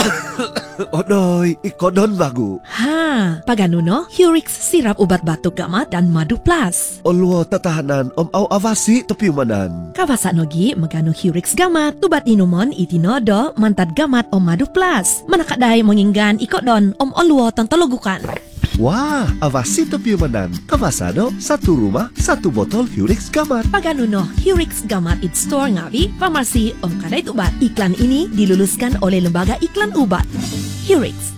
Odoy, ikodon bagu. Ha, paganuno, Hurix sirap obat batuk gamat dan madu plus. Olwo tatahanan au avasi topiumanan. Kawasa nogi magano Hurix gamat, tubat inumon itinodo mantad gamat madu plus. Manakadai menginggan ikodon olwo tantologukan. Wah, avasi topiumanan. Kawasado, satu rumah, satu botol Hurix gamat. Paganuno, Hurix gamat it store ngawi, farmasi kadai ubat. Iklan ini diluluskan oleh Lembaga Iklan Obat. Hurix.